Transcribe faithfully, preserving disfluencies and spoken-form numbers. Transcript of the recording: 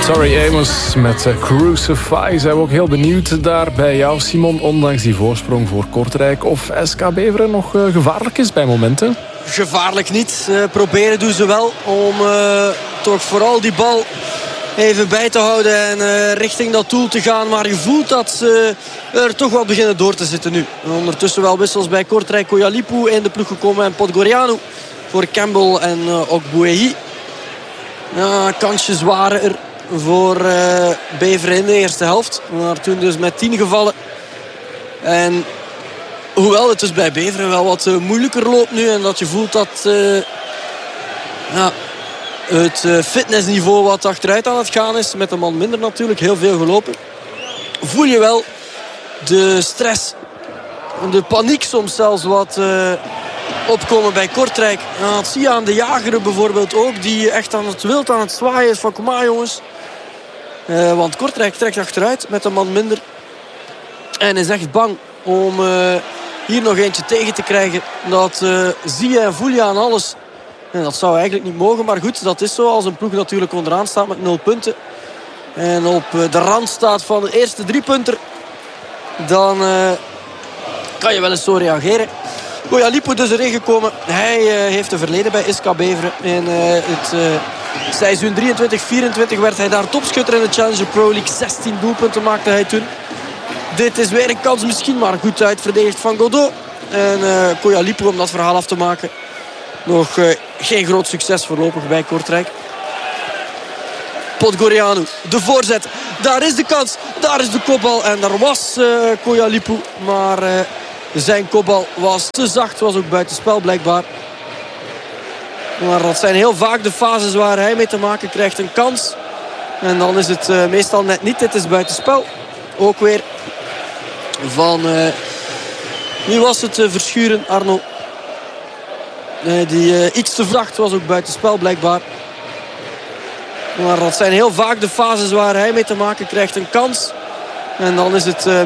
Tori Amos met uh, Crucify. Zijn we ook heel benieuwd daar bij jou, Simon. Ondanks die voorsprong voor Kortrijk. Of S K Beveren nog uh, gevaarlijk is bij momenten? Gevaarlijk niet. Uh, proberen doen ze wel om uh, toch vooral die bal even bij te houden en uh, richting dat doel te gaan. Maar je voelt dat ze er toch wel beginnen door te zitten nu. En ondertussen wel wissels bij Kortrijk. Koyalipu in de ploeg gekomen en Podgorianu voor Campbell en uh, ook Bouéhi. Ja, kansjes waren er voor uh, Beveren in de eerste helft. Maar toen dus met tien gevallen. En hoewel het dus bij Beveren wel wat uh, moeilijker loopt nu. En dat je voelt dat uh, ja, het uh, fitnessniveau wat achteruit aan het gaan is. Met een man minder natuurlijk. Heel veel gelopen. Voel je wel de stress. De paniek soms zelfs wat uh, opkomen bij Kortrijk. Nou, dat zie je aan de jageren bijvoorbeeld ook. Die echt aan het wild aan het zwaaien is van kom maar jongens. Uh, want Kortrijk trekt achteruit met een man minder. En is echt bang om uh, hier nog eentje tegen te krijgen. Dat uh, zie je en voel je aan alles. En dat zou eigenlijk niet mogen. Maar goed, dat is zo als een ploeg natuurlijk onderaan staat met nul punten. En op uh, de rand staat van de eerste drie punten. Dan uh, kan je wel eens zo reageren. Koyalipu dus erin gekomen. Hij uh, heeft een verleden bij S K Beveren. In uh, het uh, seizoen drieëntwintig vierentwintig werd hij daar topschutter in de Challenger Pro League. zestien doelpunten maakte hij toen. Dit is weer een kans misschien, maar goed uitverdedigd van Godot. En uh, Koyalipu om dat verhaal af te maken. Nog uh, geen groot succes voorlopig bij Kortrijk. Podgorianu, de voorzet. Daar is de kans, daar is de kopbal. En daar was uh, Koyalipu, maar uh, zijn kopbal was te zacht. Was ook buitenspel blijkbaar. Maar dat zijn heel vaak de fases waar hij mee te maken krijgt. Een kans. En dan is het uh, meestal net niet. Dit is buitenspel. Ook weer van... Uh, wie was het? Uh, Verschuren, Arno. Uh, die uh, iets te zacht was ook buitenspel blijkbaar. Maar dat zijn heel vaak de fases waar hij mee te maken krijgt. Een kans. En dan is het... Uh,